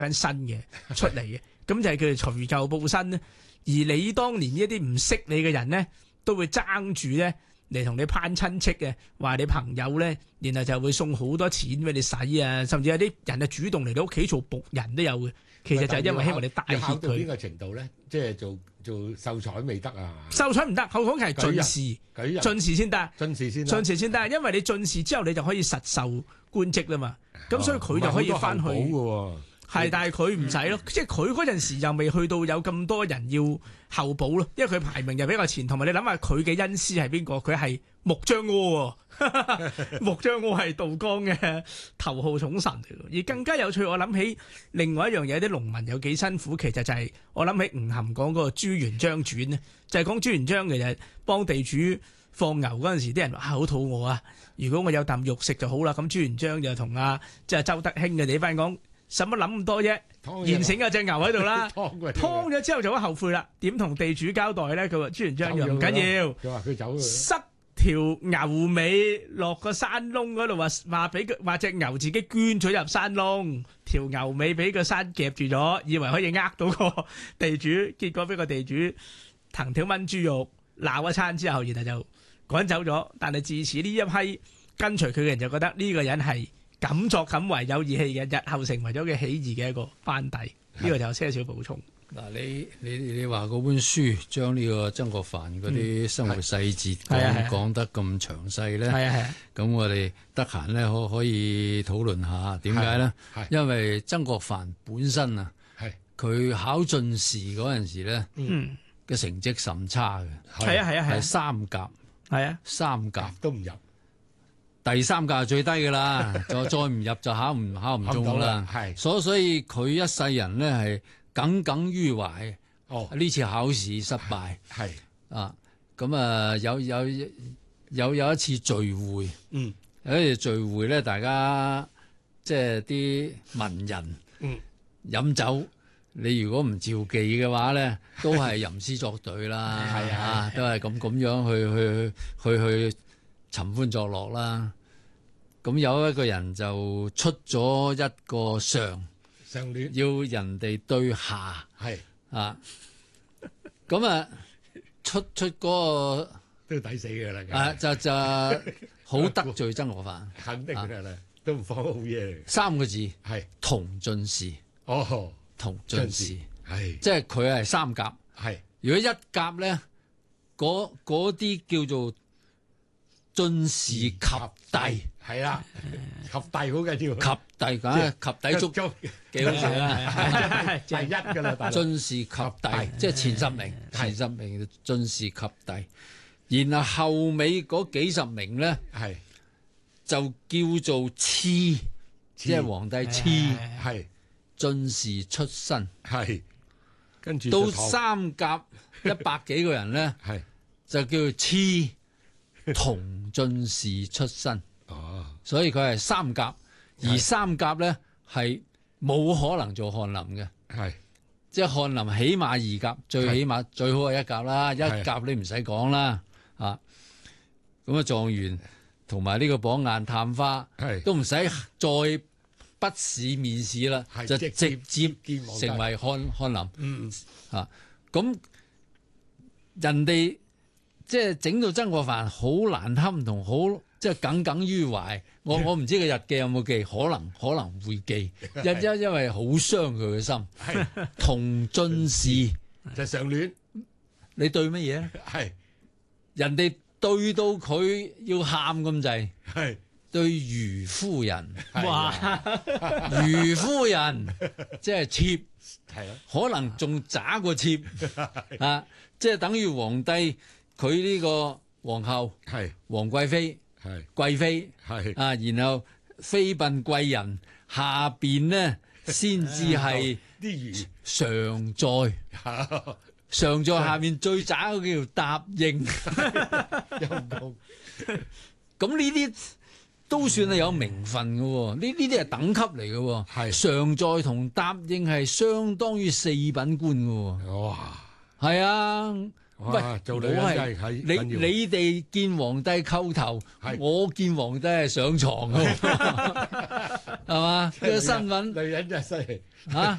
緊新嘅出嚟嘅，咁就係叫做除舊報新咧。而你當年呢一啲唔識你嘅人咧，都會爭住咧嚟同你攀親戚嘅，話你朋友咧，然後就會送好多錢俾你使啊，甚至有啲人啊主動嚟你屋企做僕人都有嘅。其實就係因為希望你帶挈考到邊佢。 個程度咧？即係做秀才未得啊？ 秀才唔得，後講係進士， 舉人進士先得。 進士先得， 進士先得，因為你進士之後你就可以實受官職啦嘛。咁所以佢就可以翻去。 好嘅係，但係佢唔使咯，即係佢嗰陣時又未去到有咁多人要候補咯，因為佢排名又比較前，同埋你諗下佢嘅恩師係邊個？佢係木張柯喎，木張柯係道江嘅頭號寵臣嚟嘅。而更加有趣，我諗起另外一樣嘢，啲農民有幾辛苦，其實就係、我諗起吳晗講嗰個《朱元璋傳》咧，就係講朱元璋其實幫地主放牛嗰陣時，啲人話好肚餓啊，如果我有啖肉食就好啦。咁朱元璋就同即係周德興嘅哋班講。使乜諗咁多啫？現成有隻牛喺度啦，劏咗之後就好後悔啦。點同地主交代咧？佢話朱元璋又唔緊要， 佢話佢走， 塞條牛尾落個山窿嗰度，話俾佢話隻牛自己捐咗入山窿，條牛尾俾個山夾住咗，以為可以呃到個地主，結果俾個地主藤條炆豬肉鬧一餐之後，然後就趕走咗。但係自此呢一批跟隨佢嘅人就覺得呢個人係敢作敢為有義氣嘅，日後成為咗佢起義嘅一個班底。呢個就有些少補充。 嗱，你話嗰本書將呢個曾國藩嗰啲生活細節講得咁詳細咧，咁我哋得閒咧可以討論下點解咧？因為曾國藩本身啊，佢考進士嗰陣時咧，嘅成績甚差嘅，係三甲，三甲都唔入。 第三屆最低㗎啦，再唔入就考唔中㗎啦。所以佢一世人咧係耿耿於懷。呢次考試失敗。咁啊有一次聚會，有一次聚會咧，大家即係啲文人飲酒。你如果唔召妓嘅話咧，都係吟詩作對啦，都係咁樣去尋歡作樂啦，咁有一個人就出咗一個上聯， 要人哋對下，咁啊出嗰個都抵死嘅啦， 就好得罪曾國藩， 肯定嘅啦，都唔放好嘢。 三個字係同進士，同進士，即係佢係三甲，如果一甲咧，嗰啲叫做進士及第， 係啦，及第好緊要， 及第梗係及第足幾好寫啦， 第一㗎啦， 進士及第，即係前十名進士及第，然後後尾嗰幾十名咧，就叫做次，即係皇帝次，進士出身，跟住到三甲100幾個人咧，就叫做次。同進士出身，所以佢係三甲，而三甲咧係冇可能做翰林嘅，即係翰林起碼2甲，最起碼最好係1甲啦，一甲你唔使講啦，咁啊狀元同埋呢個榜眼探花都唔使再筆試面試啦，就直接成為翰林，咁人哋。即係整到曾國藩好難堪同好即係耿耿於懷，我唔知佢日記有冇記，可能會記，因為好傷佢嘅心。同進士就上聯， 你對乜嘢？人哋對到佢要喊咁滯，對余夫人，哇！余夫人即係妾，可能仲渣過妾即係等於皇帝。佢呢個皇后皇貴妃貴妃然後妃嬪貴人下邊呢先至係常在，常在下面最渣嗰叫答應，咁呢啲都算係有名分嘅喎，呢啲係等級嚟嘅喎，常在同答應係相當於4品官嘅喎，哇，係啊。喂， 做女人真係你哋見皇帝叩頭，我見皇帝係上床嘅， 係嘛？佢個身份女人真係犀利。 嚇